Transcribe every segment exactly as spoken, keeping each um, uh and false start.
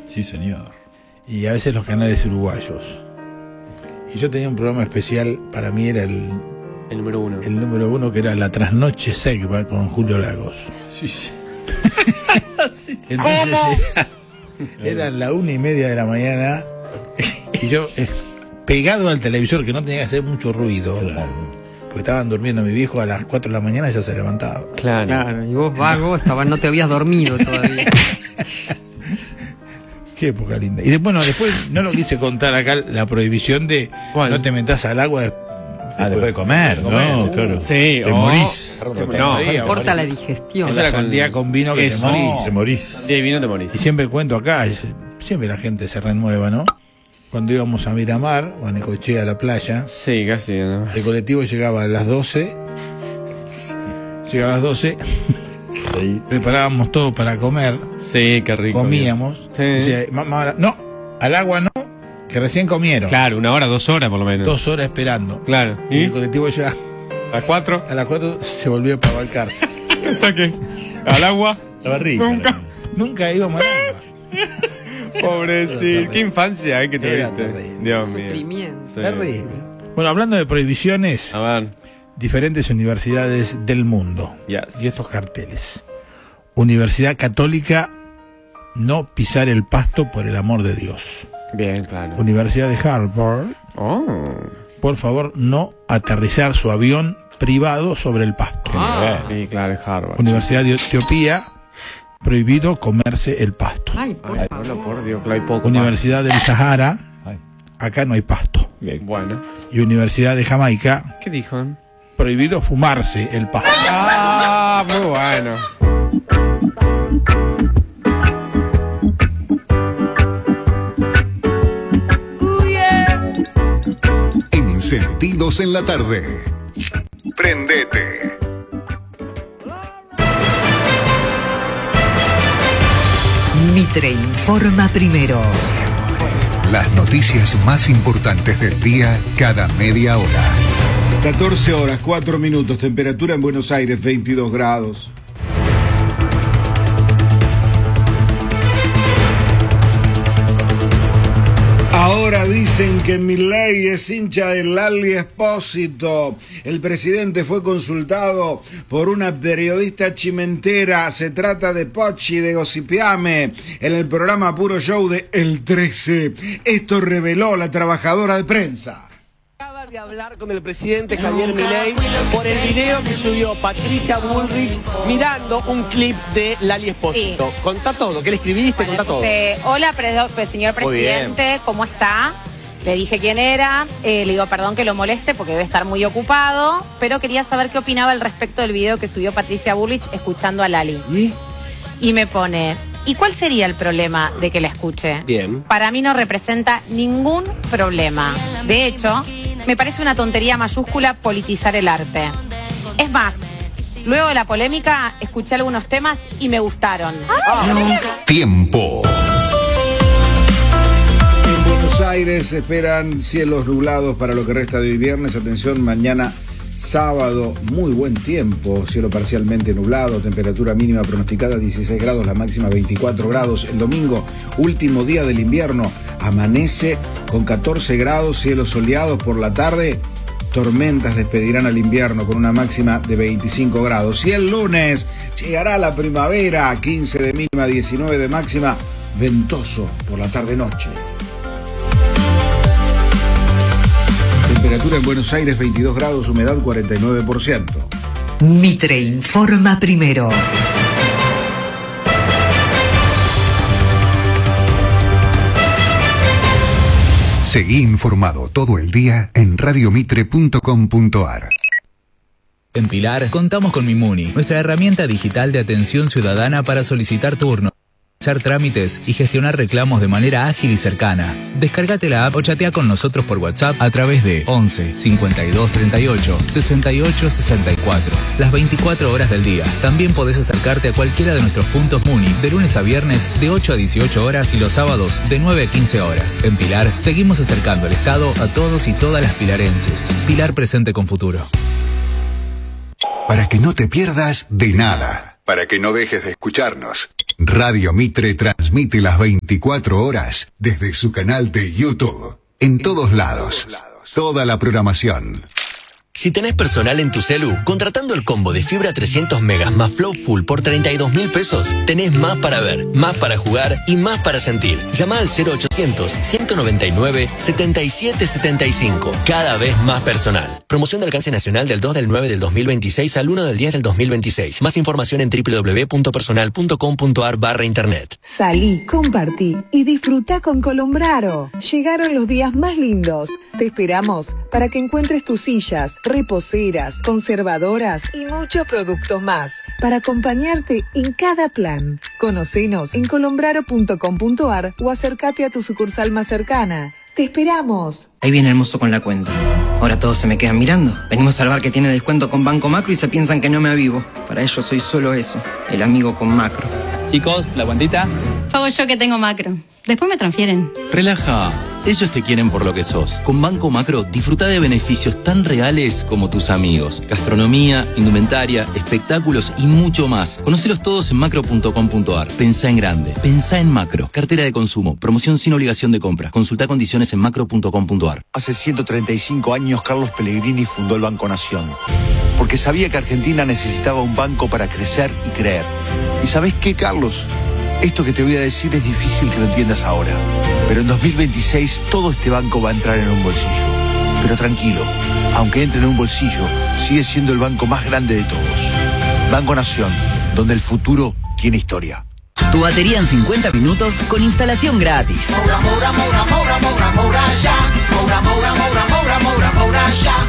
Sí, señor. Y a veces los canales uruguayos. Y yo tenía un programa especial, para mí era el... El número uno. El número uno, que era La Trasnoche Segva con Julio Lagos. Sí, sí. sí, sí. Entonces era, era la una y media de la mañana y yo eh, pegado al televisor, que no tenía que hacer mucho ruido. Claro. Porque estaban durmiendo mi viejo, a las cuatro de la mañana ya se levantaba. Claro. Claro, y vos vago, estabas, no te habías dormido todavía. Qué época linda. Y de, bueno, después no lo quise contar acá, la prohibición de ¿Cuál? no te metas al agua. De, Ah, después de comer, comer. no, claro. Sí, Te oh, morís. te- Te no, morías, Corta la morís. digestión. Esa era con día con vino que Eso. te morís. Te morís. sí, vino te morís. Y siempre cuento acá, es- siempre la gente se renueva, ¿no? Cuando íbamos a Miramar o a Necochea, a la playa, Sí, casi. ¿no? el colectivo llegaba a las doce. Llegaba a las doce, Sí. preparábamos todo para comer, Sí, qué rico. comíamos. Sí. Decía, "Mamá, no, al agua no, que recién comieron. Claro, una hora, dos horas por lo menos. Dos horas esperando. Claro. Y ¿Y? el colectivo llegaba ¿A las cuatro? a las cuatro, se volvió para Balcarce. Saque. ¿Al agua? Estaba rica. Nunca. la- Nunca íbamos al agua. Pobrecito. Qué infancia, ¿eh? Que te Era viste. terrible. Dios mío. Sufrimiento. Sí. Terrible. Bueno, hablando de prohibiciones, A ver. diferentes universidades del mundo. Yes. Y estos carteles. Universidad Católica, no pisar el pasto por el amor de Dios. Bien, claro. Universidad de Harvard, Oh. por favor, no aterrizar su avión privado sobre el pasto. Qué Ah. nivel. Sí, claro, es Harvard. Universidad de Etiopía, prohibido comerse el pasto. Ay, por Ay, favor. no, por Dios, que hay poco. Universidad del Sahara, Ay, acá no hay pasto. bien. Bueno. Y Universidad de Jamaica, ¿Qué dijo? prohibido fumarse el pasto. Ah, muy bueno. Encendidos en la tarde. Prendete. Mitre informa primero. Las noticias más importantes del día cada media hora. catorce horas, cuatro minutos, temperatura en Buenos Aires, veintidós grados. Ahora dicen que Milei es hincha del Lali Espósito. El presidente fue consultado por una periodista chimentera. Se trata de Pochi de Gossipiame en el programa Puro Show de El trece. Esto reveló la trabajadora de prensa. Acaba de hablar con el presidente Javier Milei por el video que subió Patricia Bullrich mirando un clip de Lali Espósito. Sí. Contá todo, ¿qué le escribiste? Bueno, Contá todo. puse, hola, pre- pre- señor Muy bien. presidente, ¿cómo está? Le dije quién era, eh, le digo perdón que lo moleste porque debe estar muy ocupado, pero quería saber qué opinaba al respecto del video que subió Patricia Bullrich escuchando a Lali. ¿Y? Y me pone, ¿y cuál sería el problema de que la escuche? Bien. Para mí no representa ningún problema. De hecho, me parece una tontería mayúscula politizar el arte. Es más, luego de la polémica, escuché algunos temas y me gustaron. Tiempo. En Buenos Aires se esperan cielos nublados para lo que resta de hoy viernes. Atención, mañana sábado, muy buen tiempo, cielo parcialmente nublado, temperatura mínima pronosticada dieciséis grados, la máxima veinticuatro grados. El domingo, último día del invierno, amanece con catorce grados, cielos soleados por la tarde. Tormentas despedirán al invierno con una máxima de veinticinco grados. Y el lunes llegará la primavera, quince de mínima, diecinueve de máxima, ventoso por la tarde-noche. Temperatura en Buenos Aires veintidós grados, humedad cuarenta y nueve por ciento. Mitre informa primero. Seguí informado todo el día en radiomitre punto com punto ar. En Pilar, contamos con Mimuni, nuestra herramienta digital de atención ciudadana para solicitar turnos, hacer trámites y gestionar reclamos de manera ágil y cercana. Descárgate la app o chatea con nosotros por WhatsApp a través de once cincuenta y dos treinta y ocho sesenta y ocho sesenta y cuatro. Las veinticuatro horas del día. También podés acercarte a cualquiera de nuestros puntos Muni de lunes a viernes de ocho a dieciocho horas y los sábados de nueve a quince horas. En Pilar, seguimos acercando el Estado a todos y todas las pilarenses. Pilar presente con futuro. Para que no te pierdas de nada. Para que no dejes de escucharnos. Radio Mitre transmite las veinticuatro horas desde su canal de YouTube. En todos lados. Toda la programación. Si tenés personal en tu celu, contratando el combo de fibra trescientos megas más Flow Full por treinta y dos mil pesos, tenés más para ver, más para jugar y más para sentir. Llama al cero ochocientos, ciento noventa y nueve, setenta y siete setenta y cinco. Cada vez más personal. Promoción de alcance nacional del dos del nueve del dos mil veintiséis al uno del diez del dos mil veintiséis. Más información en doble u doble u doble u punto personal punto com punto a r barra internet. Salí, compartí y disfruta con Colombraro. Llegaron los días más lindos. Te esperamos para que encuentres tus sillas, reposeras, conservadoras y muchos productos más para acompañarte en cada plan. Conocenos en colombraro punto com punto a r o acércate a tu sucursal más cercana. ¡Te esperamos! Ahí viene el mozo con la cuenta. Ahora todos se me quedan mirando. Venimos al bar que tiene descuento con Banco Macro y se piensan que no me avivo. Para ellos soy solo eso, el amigo con Macro. Chicos, ¿la cuentita? Pago yo que tengo Macro. Después me transfieren. Relaja. Ellos te quieren por lo que sos. Con Banco Macro, disfruta de beneficios tan reales como tus amigos. Gastronomía, indumentaria, espectáculos y mucho más. Conocelos todos en macro punto com punto a r. Pensá en grande. Pensá en Macro. Cartera de consumo. Promoción sin obligación de compra. Consulta condiciones en macro punto com punto a r. Hace ciento treinta y cinco años, Carlos Pellegrini fundó el Banco Nación. Porque sabía que Argentina necesitaba un banco para crecer y creer. ¿Y sabés qué, Carlos? Esto que te voy a decir es difícil que lo entiendas ahora. Pero en dos mil veintiséis todo este banco va a entrar en un bolsillo. Pero tranquilo, aunque entre en un bolsillo, sigue siendo el banco más grande de todos. Banco Nación, donde el futuro tiene historia. Tu batería en cincuenta minutos con instalación gratis. Moura, Moura, Moura, Moura, Moura, Moura, ya. Moura, Moura, Moura, Moura, Moura, Moura, ya.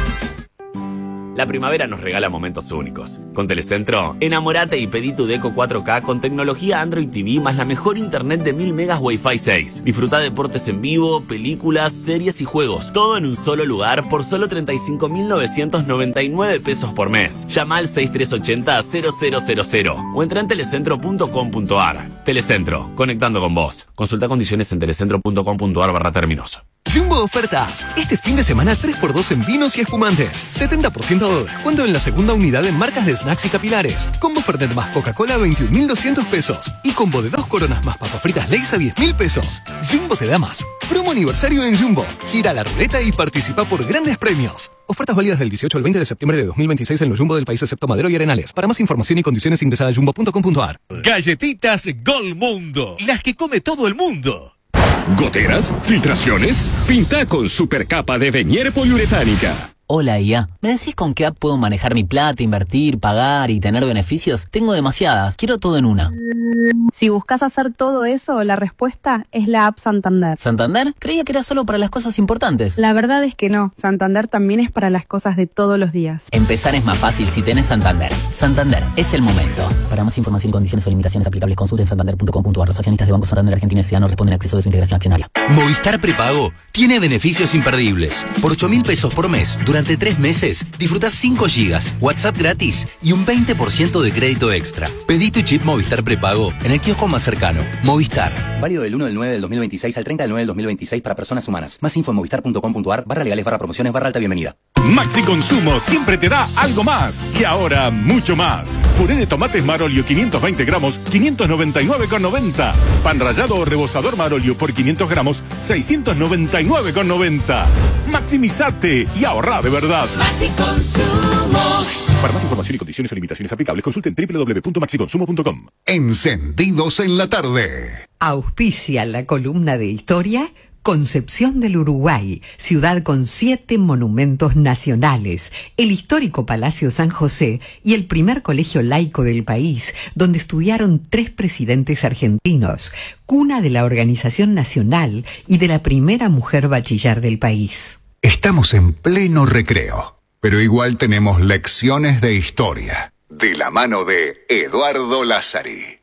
La primavera nos regala momentos únicos. Con Telecentro, enamorate y pedí tu Deco cuatro K con tecnología Android T V más la mejor internet de mil megas Wi-Fi seis. Disfruta deportes en vivo, películas, series y juegos. Todo en un solo lugar por solo treinta y cinco mil novecientos noventa y nueve pesos por mes. Llama al seis tres ocho cero, cero cero cero cero o entra en telecentro punto com punto a r. Telecentro, conectando con vos. Consulta condiciones en telecentro punto com punto a r barra términos. Jumbo Ofertas. Este fin de semana tres por dos en vinos y espumantes. setenta por ciento de descuento en la segunda unidad en marcas de snacks y capilares. Combo Fernet más Coca-Cola a veintiún mil doscientos pesos. Y combo de dos coronas más papas fritas Lay's a diez mil pesos. Jumbo te da más. Promo aniversario en Jumbo. Gira la ruleta y participa por grandes premios. Ofertas válidas del dieciocho al veinte de septiembre de dos mil veintiséis en los Jumbo del país excepto Madero y Arenales. Para más información y condiciones ingresa a jumbo punto com punto a r. Galletitas Golmundo. Las que come todo el mundo. ¿Goteras? ¿Filtraciones? Pinta con supercapa de Venier poliuretánica. Hola I A, ¿me decís con qué app puedo manejar mi plata, invertir, pagar y tener beneficios? Tengo demasiadas, quiero todo en una. Si buscas hacer todo eso, la respuesta es la app Santander. ¿Santander? Creía que era solo para las cosas importantes. La verdad es que no, Santander también es para las cosas de todos los días. Empezar es más fácil si tenés Santander. Santander, es el momento. Para más información y condiciones o limitaciones aplicables, consulten santander punto com punto a r. Los accionistas de Banco Santander Argentina S A no responden a acceso de su integración accionaria. Movistar Prepago tiene beneficios imperdibles. Por ocho mil pesos por mes, durante tres meses, disfrutás cinco gigas, WhatsApp gratis y un veinte por ciento de crédito extra. Pedí tu chip Movistar Prepago en el kiosco más cercano. Movistar. Válido del uno del nueve del dos mil veintiséis al treinta del nueve del dos mil veintiséis para personas humanas. Más info en movistar punto com punto a r barra legales barra promociones barra alta bienvenida. Maxi Consumo siempre te da algo más. Y ahora mucho más. Puré de tomates Marolio quinientos veinte gramos, quinientos noventa y nueve con noventa. Pan rallado o rebozador Marolio por quinientos gramos, seiscientos noventa y nueve con noventa. Maximizate y ahorra de verdad. Maxi Consumo. Para más información y condiciones o limitaciones aplicables, consulten doble u doble u doble u punto maxi consumo punto com. Encendidos en la tarde. Auspicia la columna de historia Concepción del Uruguay, ciudad con siete monumentos nacionales, el histórico Palacio San José y el primer colegio laico del país, donde estudiaron tres presidentes argentinos, cuna de la Organización Nacional y de la primera mujer bachiller del país. Estamos en pleno recreo, pero igual tenemos lecciones de historia, de la mano de Eduardo Lázari.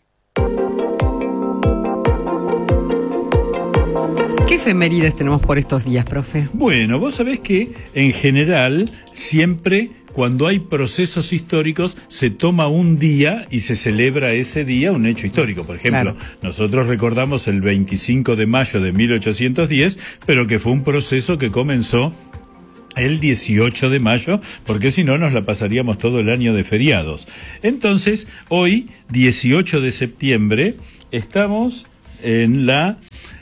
¿Qué efemérides tenemos por estos días, profe? Bueno, vos sabés que en general siempre cuando hay procesos históricos se toma un día y se celebra ese día un hecho histórico. Por ejemplo, claro, nosotros recordamos el veinticinco de mayo de mil ochocientos diez, pero que fue un proceso que comenzó el dieciocho de mayo, porque si no nos la pasaríamos todo el año de feriados. Entonces, hoy, dieciocho de septiembre, estamos en la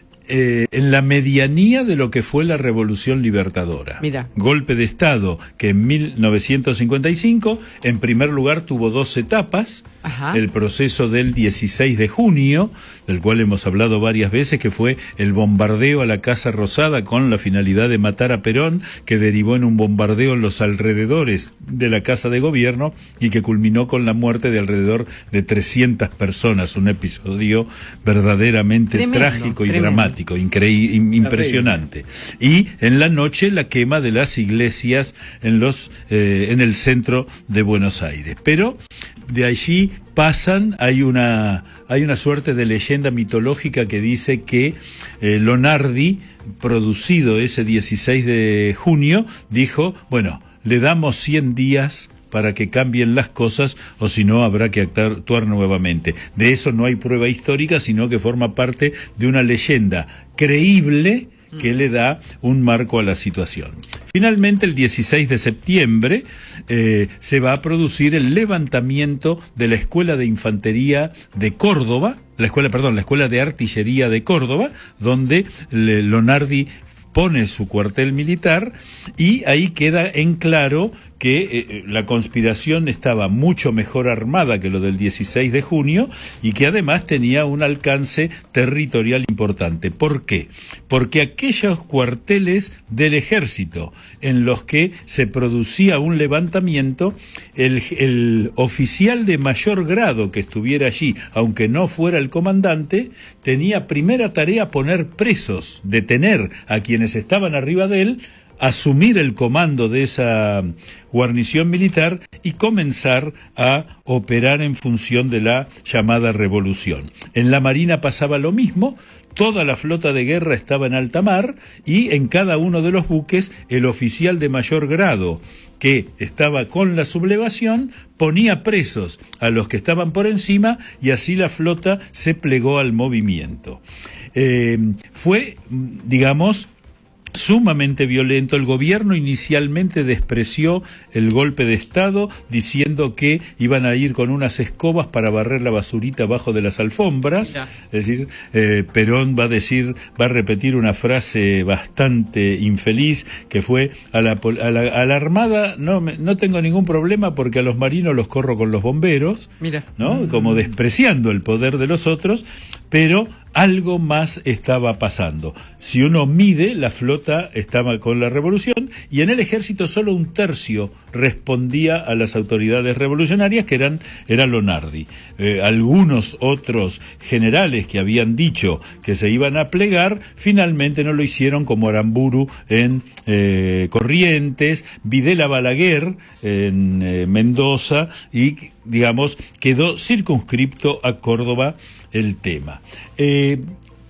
Eh, en la medianía de lo que fue la Revolución Libertadora. Mira. Golpe de Estado que en mil novecientos cincuenta y cinco, en primer lugar, tuvo dos etapas. Ajá. El proceso del dieciséis de junio, del cual hemos hablado varias veces, que fue el bombardeo a la Casa Rosada con la finalidad de matar a Perón, que derivó en un bombardeo en los alrededores de la Casa de Gobierno y que culminó con la muerte de alrededor de trescientas personas. Un episodio verdaderamente Tremendo, trágico y tremendo. dramático, increí- im- impresionante. Y en la noche la quema de las iglesias en los eh, en el centro de Buenos Aires. Pero de allí pasan, hay una hay una suerte de leyenda mitológica que dice que eh, Lonardi, producido ese dieciséis de junio, dijo, bueno, le damos cien días para que cambien las cosas, o si no habrá que actuar, actuar nuevamente. De eso no hay prueba histórica, sino que forma parte de una leyenda creíble que le da un marco a la situación. Finalmente, el dieciséis de septiembre eh, se va a producir el levantamiento de la Escuela de Infantería de Córdoba, la escuela, perdón, la Escuela de Artillería de Córdoba, donde le, Lonardi pone su cuartel militar, y ahí queda en claro que eh, la conspiración estaba mucho mejor armada que lo del dieciséis de junio y que además tenía un alcance territorial importante. ¿Por qué? Porque aquellos cuarteles del ejército en los que se producía un levantamiento, el, el oficial de mayor grado que estuviera allí, aunque no fuera el comandante, tenía primera tarea poner presos, detener a quienes estaban arriba de él, asumir el comando de esa guarnición militar y comenzar a operar en función de la llamada revolución. En la Marina pasaba lo mismo, toda la flota de guerra estaba en alta mar y en cada uno de los buques el oficial de mayor grado que estaba con la sublevación ponía presos a los que estaban por encima y así la flota se plegó al movimiento. Eh, fue, digamos, sumamente violento. El gobierno inicialmente despreció el golpe de Estado diciendo que iban a ir con unas escobas para barrer la basurita abajo de las alfombras. Ya. Es decir, eh, Perón va a decir, va a repetir una frase bastante infeliz que fue a la, a la, a la Armada no, me, no tengo ningún problema porque a los marinos los corro con los bomberos. Mira. ¿No? Como despreciando el poder de los otros, pero algo más estaba pasando. Si uno mide, la flota estaba con la revolución y en el ejército solo un tercio respondía a las autoridades revolucionarias, que eran era Lonardi. Eh, algunos otros generales que habían dicho que se iban a plegar, finalmente no lo hicieron, como Aramburu en eh, Corrientes, Videla Balaguer en eh, Mendoza, y digamos quedó circunscripto a Córdoba el tema. Eh,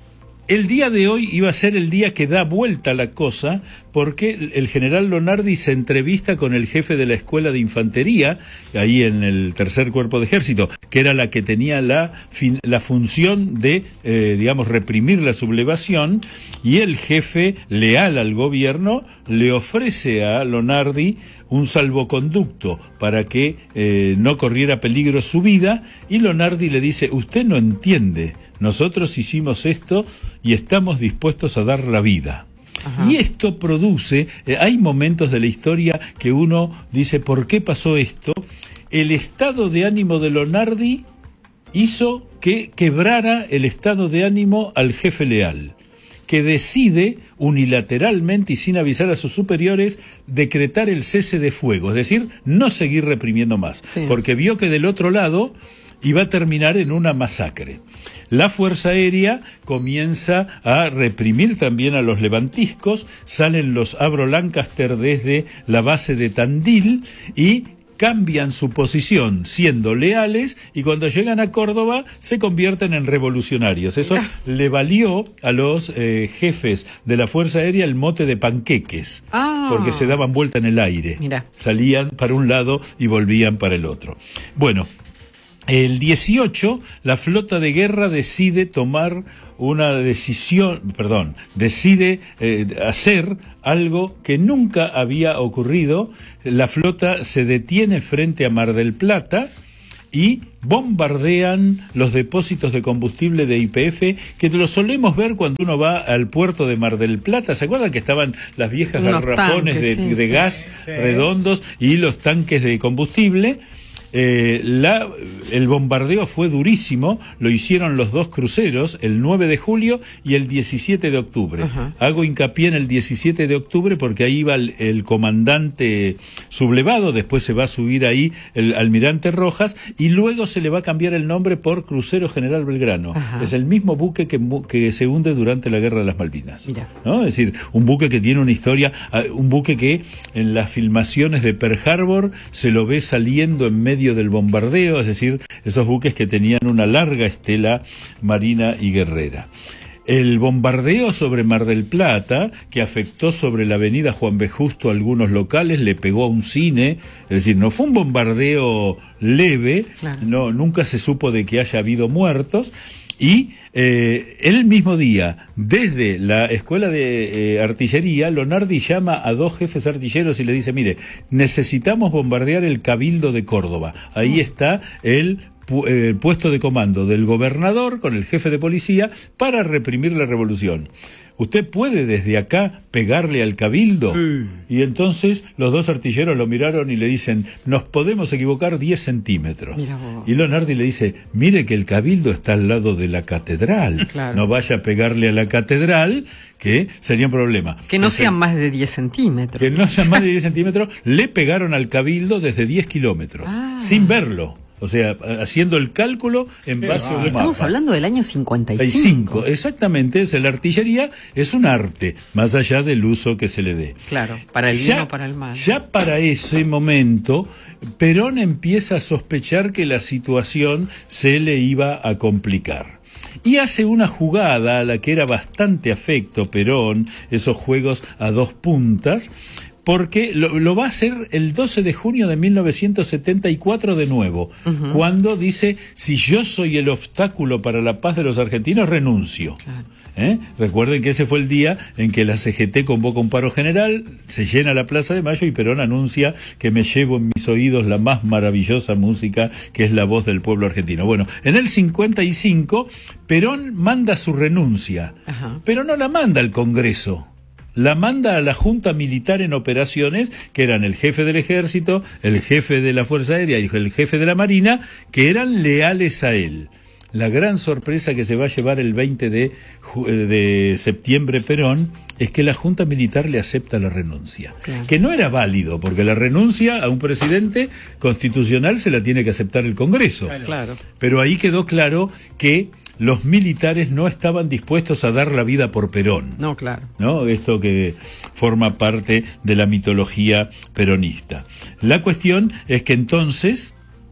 el día de hoy iba a ser el día que da vuelta la cosa, porque el general Lonardi se entrevista con el jefe de la Escuela de Infantería, ahí en el tercer cuerpo de ejército, que era la que tenía la, fin, la función de, eh, digamos, reprimir la sublevación, y el jefe, leal al gobierno, le ofrece a Lonardi un salvoconducto para que eh, no corriera peligro su vida, y Lonardi le dice, usted no entiende, nosotros hicimos esto y estamos dispuestos a dar la vida. Ajá. Y esto produce, eh, hay momentos de la historia que uno dice, ¿por qué pasó esto? El estado de ánimo de Lonardi hizo que quebrara el estado de ánimo al jefe leal, que decide unilateralmente y sin avisar a sus superiores decretar el cese de fuego, es decir, no seguir reprimiendo más, sí. Porque vio que del otro lado iba a terminar en una masacre. La Fuerza Aérea comienza a reprimir también a los levantiscos, salen los Avro Lancaster desde la base de Tandil y cambian su posición siendo leales, y cuando llegan a Córdoba se convierten en revolucionarios. Eso ah. le valió a los eh, jefes de la Fuerza Aérea el mote de panqueques, ah. porque se daban vuelta en el aire. Mira. Salían para un lado y volvían para el otro. Bueno, el dieciocho, la flota de guerra decide tomar una decisión, perdón, decide eh, hacer algo que nunca había ocurrido. La flota se detiene frente a Mar del Plata y bombardean los depósitos de combustible de Y P F, que lo solemos ver cuando uno va al puerto de Mar del Plata. ¿Se acuerdan que estaban las viejas Unos garrafones tanques, de, sí, de sí. gas Sí. redondos y los tanques de combustible? Eh, la, el bombardeo fue durísimo, lo hicieron los dos cruceros, el nueve de julio y el diecisiete de octubre. Ajá. Hago hincapié en el diecisiete de octubre porque ahí va el, el comandante sublevado, después se va a subir ahí el almirante Rojas y luego se le va a cambiar el nombre por Crucero General Belgrano. Ajá. Es el mismo buque que, que se hunde durante la Guerra de las Malvinas. Mira. ¿No? Es decir, un buque que tiene una historia, un buque que en las filmaciones de Pearl Harbor se lo ve saliendo en medio del bombardeo, es decir, esos buques que tenían una larga estela marina y guerrera. El bombardeo sobre Mar del Plata, que afectó sobre la avenida Juan B. Justo a algunos locales, le pegó a un cine, es decir, no fue un bombardeo leve, Claro. no, nunca se supo de que haya habido muertos. Y eh, el mismo día, desde la escuela de eh, artillería, Lonardi llama a dos jefes artilleros y le dice, mire, necesitamos bombardear el Cabildo de Córdoba. Ahí está el pu- eh, puesto de comando del gobernador con el jefe de policía para reprimir la revolución. ¿Usted puede desde acá pegarle al Cabildo? Sí. Y entonces los dos artilleros lo miraron y le dicen, nos podemos equivocar diez centímetros. Mira vos. Y Lonardi le dice, mire que el Cabildo está al lado de la catedral. Claro. No vaya a pegarle a la catedral, que sería un problema. Que no Entonces, sean más de diez centímetros. que no sean más de diez centímetros, le pegaron al Cabildo desde diez kilómetros, Ah. sin verlo. O sea, haciendo el cálculo en base a un Y estamos mapa. hablando del año cincuenta y cinco. cinco, exactamente, es la artillería es un arte, más allá del uso que se le dé. Claro, para el bien o para el mal. Ya para ese momento, Perón empieza a sospechar que la situación se le iba a complicar. Y hace una jugada a la que era bastante afecto Perón, esos juegos a dos puntas, porque lo, lo va a hacer el doce de junio de mil novecientos setenta y cuatro de nuevo, uh-huh. cuando dice, si yo soy el obstáculo para la paz de los argentinos, renuncio. Claro. ¿Eh? Recuerden que ese fue el día en que la C G T convoca un paro general, se llena la Plaza de Mayo y Perón anuncia que me llevo en mis oídos la más maravillosa música que es la voz del pueblo argentino. Bueno, en el cincuenta y cinco, Perón manda su renuncia, uh-huh. pero no la manda al Congreso. La manda a la Junta Militar en Operaciones, que eran el jefe del Ejército, el jefe de la Fuerza Aérea y el jefe de la Marina, que eran leales a él. La gran sorpresa que se va a llevar el veinte de, de septiembre Perón es que la Junta Militar le acepta la renuncia. Claro. Que no era válido, porque la renuncia a un presidente constitucional se la tiene que aceptar el Congreso. Claro. Pero ahí quedó claro que los militares no estaban dispuestos a dar la vida por Perón. No, claro. ¿No? Esto que forma parte de la mitología peronista. La cuestión es que entonces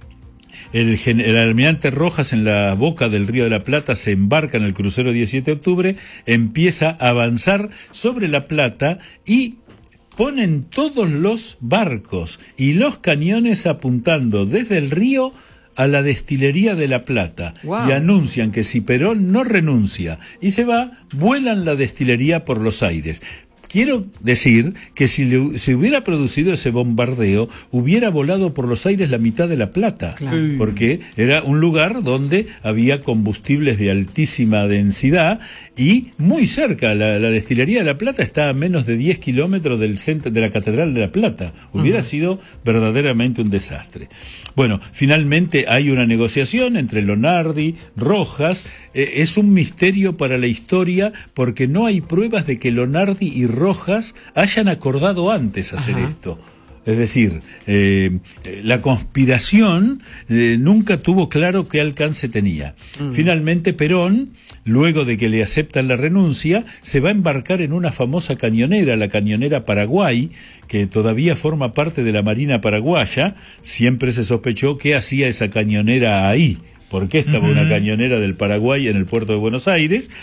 el, el almirante Rojas, en la boca del Río de la Plata, se embarca en el crucero diecisiete de octubre, empieza a avanzar sobre la Plata y ponen todos los barcos y los cañones apuntando desde el río a la destilería de La Plata. Wow. Y anuncian que si Perón no renuncia y se va, vuelan la destilería por los aires. Quiero decir que si le, se hubiera producido ese bombardeo, hubiera volado por los aires la mitad de La Plata, claro. porque era un lugar donde había combustibles de altísima densidad y muy cerca, la, la destilería de La Plata está a menos de diez kilómetros del centro de la Catedral de La Plata. Hubiera uh-huh. sido verdaderamente un desastre. Bueno, finalmente hay una negociación entre Lonardi, Rojas, eh, es un misterio para la historia porque no hay pruebas de que Lonardi y Rojas hayan acordado antes hacer Ajá. esto. Es decir, eh, la conspiración eh, nunca tuvo claro qué alcance tenía. Mm. Finalmente Perón, luego de que le aceptan la renuncia, se va a embarcar en una famosa cañonera, la cañonera Paraguay, que todavía forma parte de la Marina paraguaya. Siempre se sospechó qué hacía esa cañonera ahí. ¿Por qué estaba uh-huh. una cañonera del Paraguay en el puerto de Buenos Aires?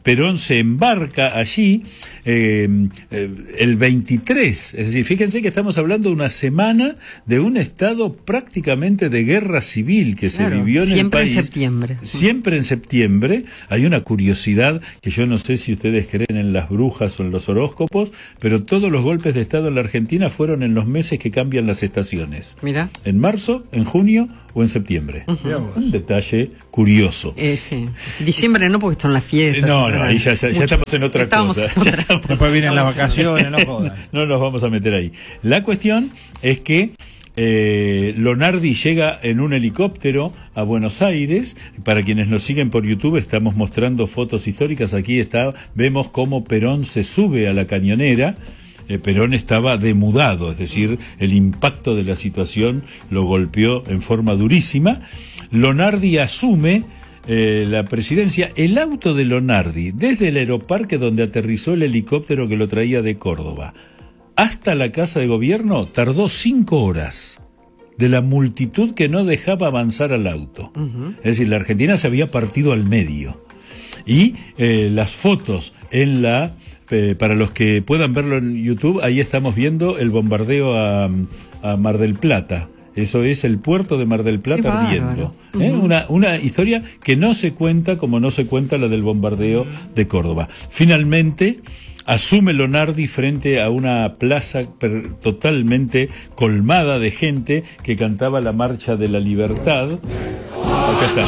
Perón se embarca allí eh, eh, el veintitrés, es decir, fíjense que estamos hablando de una semana de un estado prácticamente de guerra civil que claro, se vivió en el país. Siempre en septiembre. Siempre en septiembre. Hay una curiosidad que yo no sé si ustedes creen en las brujas o en los horóscopos, pero todos los golpes de estado en la Argentina fueron en los meses que cambian las estaciones. Mira. En marzo, en junio o en septiembre. Uh-huh. Un detalle curioso. Eh, sí. Diciembre no, porque son las fiestas. No, no, ahí ya, ya, ya estamos en otra Estamos cosa. En otra... Estamos... Después vienen las vacaciones, no jodan. No nos vamos a meter ahí. La cuestión es que Eh, Lonardi llega en un helicóptero a Buenos Aires. Para quienes nos siguen por YouTube, estamos mostrando fotos históricas. Aquí está, vemos cómo Perón se sube a la cañonera. Eh, Perón estaba demudado, es decir, el impacto de la situación lo golpeó en forma durísima. Lonardi asume eh, la presidencia. El auto de Lonardi, desde el aeroparque donde aterrizó el helicóptero que lo traía de Córdoba hasta la Casa de Gobierno, tardó cinco horas, de la multitud que no dejaba avanzar al auto. Uh-huh. Es decir, la Argentina se había partido al medio. Y eh, las fotos en la... Eh, para los que puedan verlo en YouTube, ahí estamos viendo el bombardeo a, a Mar del Plata. Eso es el puerto de Mar del Plata ardiendo. ¿Eh? Uh-huh. Una, una historia que no se cuenta como no se cuenta la del bombardeo de Córdoba. Finalmente asume Lonardi frente a una plaza per, totalmente colmada de gente que cantaba la Marcha de la Libertad. Acá está.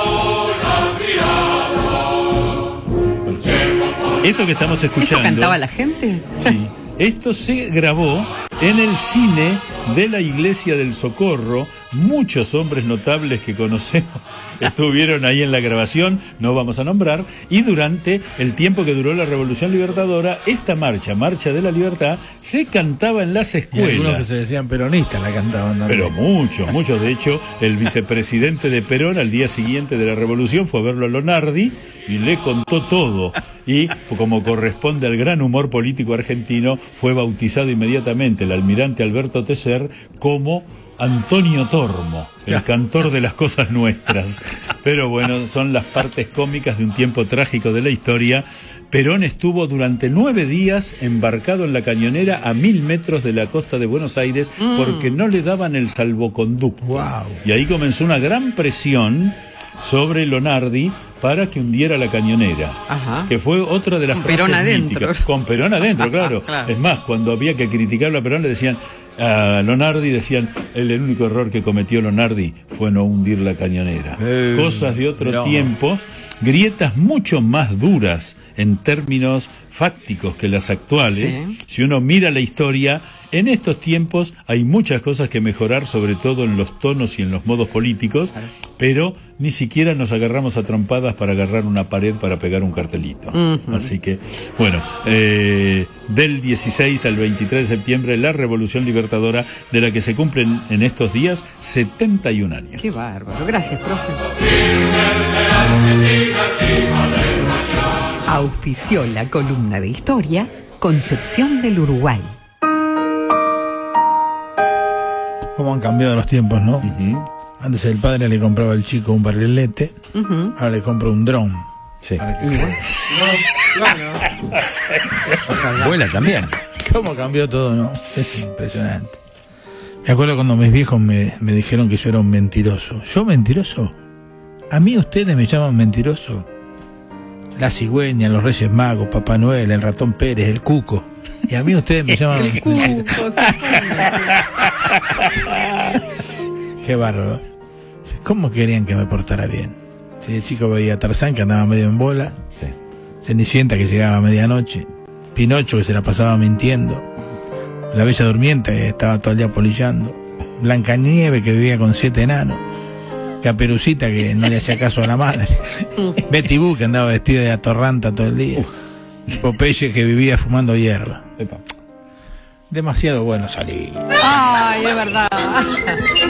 Esto que estamos escuchando... ¿Esto cantaba la gente? Sí. Esto se grabó en el cine de la Iglesia del Socorro. Muchos hombres notables que conocemos estuvieron ahí en la grabación, no vamos a nombrar, y durante el tiempo que duró la Revolución Libertadora, esta marcha, Marcha de la Libertad, se cantaba en las escuelas. Y algunos que se decían peronistas la cantaban también. Pero muchos, muchos. De hecho, el vicepresidente de Perón, al día siguiente de la Revolución, fue a verlo a Lonardi y le contó todo. Y, como corresponde al gran humor político argentino, fue bautizado inmediatamente el almirante Alberto Tecer como Antonio Tormo, el cantor de las cosas nuestras. Pero bueno, son las partes cómicas de un tiempo trágico de la historia. Perón estuvo durante nueve días embarcado en la cañonera a mil metros de la costa de Buenos Aires mm. porque no le daban el salvoconducto. Wow. Y ahí comenzó una gran presión sobre Lonardi para que hundiera la cañonera. Ajá. Que fue otra de las Con frases Perón adentro. míticas. Con Perón adentro, claro. claro. Es más, cuando había que criticarlo a Perón le decían, a Lonardi decían, el, el único error que cometió Lonardi fue no hundir la cañonera. Eh, Cosas de otros no. tiempos, grietas mucho más duras en términos fácticos que las actuales. Sí. Si uno mira la historia, en estos tiempos hay muchas cosas que mejorar, sobre todo en los tonos y en los modos políticos, claro. pero ni siquiera nos agarramos a trompadas para agarrar una pared para pegar un cartelito. Uh-huh. Así que, bueno, eh, del dieciséis al veintitrés de septiembre, la Revolución Libertadora, de la que se cumplen en estos días setenta y un años. Qué bárbaro. Gracias, profe. Auspició la columna de historia Concepción del Uruguay. Cómo han cambiado los tiempos, ¿no? Uh-huh. Antes el padre le compraba al chico un barrilete, uh-huh. ahora le compra un dron. Sí. Para que... Vuela también. ¿Cómo cambió todo, no? Es impresionante. Me acuerdo cuando mis viejos me, me dijeron que yo era un mentiroso. ¿Yo mentiroso? A mí ustedes me llaman mentiroso. La cigüeña, los Reyes Magos, Papá Noel, el ratón Pérez, el cuco. Y a mí ustedes me llaman el cuco. Qué bárbaro. ¿Cómo querían que me portara bien? Si de chico veía a Tarzán, que andaba medio en bola, sí. Cenicienta, que llegaba a medianoche, Pinocho, que se la pasaba mintiendo, la Bella Durmiente, que estaba todo el día polillando, Blancanieve, que vivía con siete enanos, Caperucita, que no le hacía caso a la madre, Betty Boo, que andaba vestida de atorranta todo el día, uh. Popeye, que vivía fumando hierba. Epa. Demasiado bueno salir. Ay, es verdad.